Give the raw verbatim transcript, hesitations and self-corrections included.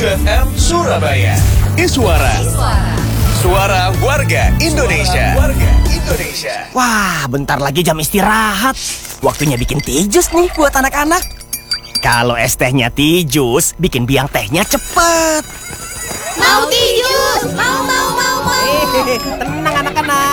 tujuh F M Surabaya. Iswara. Suara warga Indonesia. Suara warga Indonesia. Wah, bentar lagi jam istirahat. Waktunya bikin teh jus nih buat anak-anak. Kalau es tehnya teh jus, bikin biang tehnya cepet. Mau teh jus, mau mau mau mau. Hehehe, tenang anak-anak.